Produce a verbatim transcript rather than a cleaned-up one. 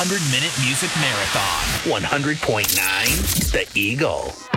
one hundred minute music marathon. one hundred point nine The Eagle.